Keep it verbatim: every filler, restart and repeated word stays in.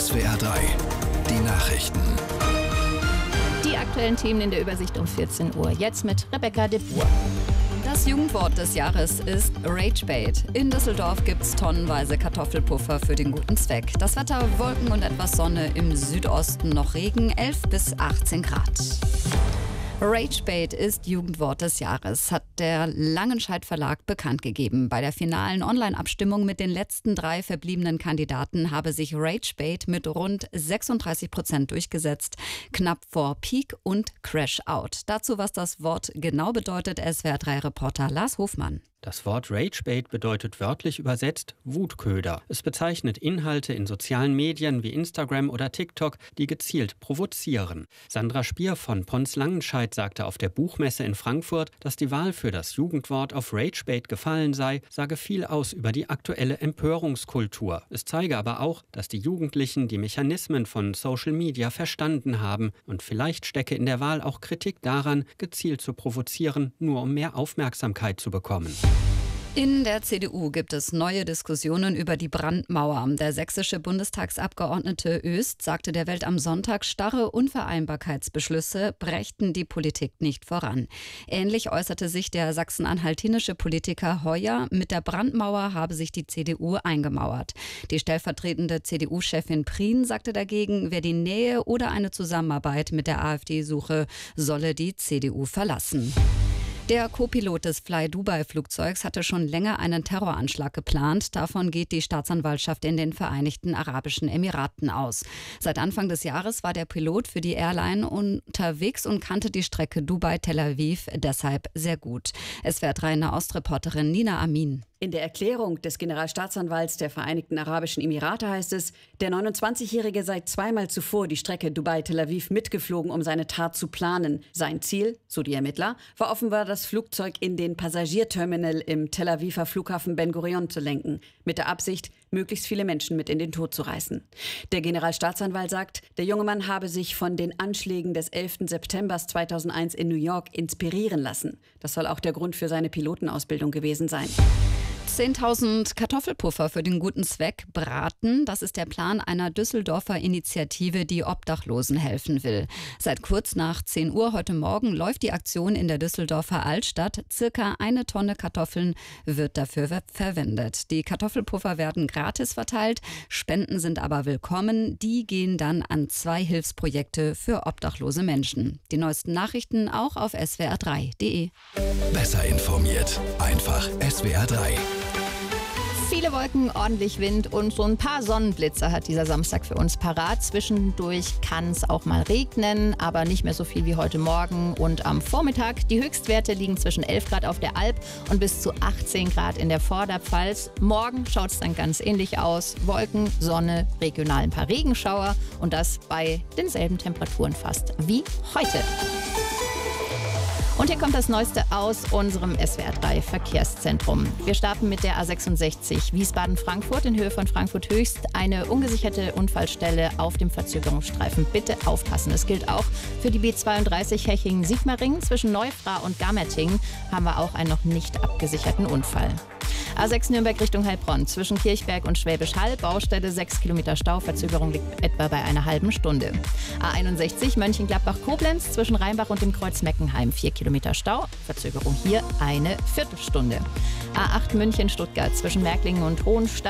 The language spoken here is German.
S W R drei, die Nachrichten. Die aktuellen Themen in der Übersicht um vierzehn Uhr. Jetzt mit Rebecca de Boer. Das Jugendwort des Jahres ist Ragebait. In Düsseldorf gibt es tonnenweise Kartoffelpuffer für den guten Zweck. Das Wetter: Wolken und etwas Sonne, im Südosten noch Regen, elf bis achtzehn Grad. Ragebait ist Jugendwort des Jahres, hat der Langenscheidt Verlag bekannt gegeben. Bei der finalen Online-Abstimmung mit den letzten drei verbliebenen Kandidaten habe sich Ragebait mit rund sechsunddreißig Prozent durchgesetzt, knapp vor Peak und Crash Out. Dazu, was das Wort genau bedeutet, S W R drei Reporter Lars Hofmann. Das Wort Ragebait bedeutet wörtlich übersetzt Wutköder. Es bezeichnet Inhalte in sozialen Medien wie Instagram oder TikTok, die gezielt provozieren. Sandra Spier von Pons Langenscheidt sagte auf der Buchmesse in Frankfurt, dass die Wahl für das Jugendwort auf Ragebait gefallen sei, sage viel aus über die aktuelle Empörungskultur. Es zeige aber auch, dass die Jugendlichen die Mechanismen von Social Media verstanden haben, und vielleicht stecke in der Wahl auch Kritik daran, gezielt zu provozieren, nur um mehr Aufmerksamkeit zu bekommen. In der C D U gibt es neue Diskussionen über die Brandmauer. Der sächsische Bundestagsabgeordnete Öst sagte der Welt am Sonntag, starre Unvereinbarkeitsbeschlüsse brächten die Politik nicht voran. Ähnlich äußerte sich der sachsen-anhaltinische Politiker Heuer. Mit der Brandmauer habe sich die C D U eingemauert. Die stellvertretende C D U-Chefin Prien sagte dagegen, wer die Nähe oder eine Zusammenarbeit mit der AfD suche, solle die C D U verlassen. Der Co-Pilot des Fly-Dubai-Flugzeugs hatte schon länger einen Terroranschlag geplant. Davon geht die Staatsanwaltschaft in den Vereinigten Arabischen Emiraten aus. Seit Anfang des Jahres war der Pilot für die Airline unterwegs und kannte die Strecke Dubai-Tel Aviv deshalb sehr gut. S W R drei Nahostreporterin Nina Amin. In der Erklärung des Generalstaatsanwalts der Vereinigten Arabischen Emirate heißt es, der neunundzwanzigjährige sei zweimal zuvor die Strecke Dubai-Tel Aviv mitgeflogen, um seine Tat zu planen. Sein Ziel, so die Ermittler, war offenbar, das Flugzeug in den Passagierterminal im Tel Aviver Flughafen Ben Gurion zu lenken, mit der Absicht, möglichst viele Menschen mit in den Tod zu reißen. Der Generalstaatsanwalt sagt, der junge Mann habe sich von den Anschlägen des elften September zweitausendeins in New York inspirieren lassen. Das soll auch der Grund für seine Pilotenausbildung gewesen sein. zehntausend Kartoffelpuffer für den guten Zweck braten. Das ist der Plan einer Düsseldorfer Initiative, die Obdachlosen helfen will. Seit kurz nach zehn Uhr heute Morgen läuft die Aktion in der Düsseldorfer Altstadt. Circa eine Tonne Kartoffeln wird dafür verwendet. Die Kartoffelpuffer werden gratis verteilt, Spenden sind aber willkommen. Die gehen dann an zwei Hilfsprojekte für obdachlose Menschen. Die neuesten Nachrichten auch auf S W R drei punkt de. Besser informiert, einfach S W R drei. Viele Wolken, ordentlich Wind und so ein paar Sonnenblitze hat dieser Samstag für uns parat. Zwischendurch kann es auch mal regnen, aber nicht mehr so viel wie heute Morgen und am Vormittag. Die Höchstwerte liegen zwischen elf Grad auf der Alp und bis zu achtzehn Grad in der Vorderpfalz. Morgen schaut es dann ganz ähnlich aus. Wolken, Sonne, regional ein paar Regenschauer und das bei denselben Temperaturen fast wie heute. Und hier kommt das Neueste aus unserem S W R drei Verkehrszentrum. Wir starten mit der A sechsundsechzig Wiesbaden-Frankfurt in Höhe von Frankfurt Höchst. Eine ungesicherte Unfallstelle auf dem Verzögerungsstreifen. Bitte aufpassen. Es gilt auch für die B zweiunddreißig Hechingen-Sigmaringen. Zwischen Neufra und Gammertingen haben wir auch einen noch nicht abgesicherten Unfall. A sechs Nürnberg Richtung Heilbronn. Zwischen Kirchberg und Schwäbisch Hall. Baustelle, sechs Kilometer Stau. Verzögerung liegt etwa bei einer halben Stunde. A einundsechzig Mönchengladbach-Koblenz. Zwischen Rheinbach und dem Kreuz Meckenheim. vier Kilometer Stau. Verzögerung hier eine Viertelstunde. A acht München-Stuttgart. Zwischen Märklingen und Hohenstein.